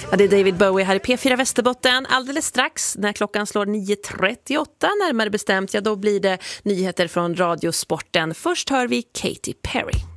Ja, det är David Bowie här i P4 Västerbotten. Alldeles strax när klockan slår 9.38 närmare bestämt, ja då blir det nyheter från Radiosporten. Först hör vi Katy Perry.